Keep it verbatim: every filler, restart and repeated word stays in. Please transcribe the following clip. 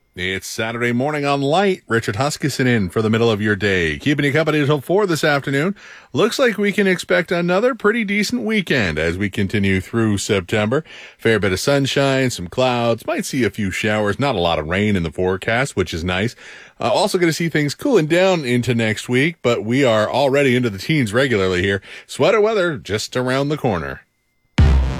It's Saturday morning on Light. Richard Huskisson in for the middle of your day. Keeping you company until four this afternoon. Looks like we can expect another pretty decent weekend as we continue through September. Fair bit of sunshine, some clouds. Might see a few showers. Not a lot of rain in the forecast, which is nice. Uh, also going to see things cooling down into next week, but we are already into the teens regularly here. Sweater weather just around the corner.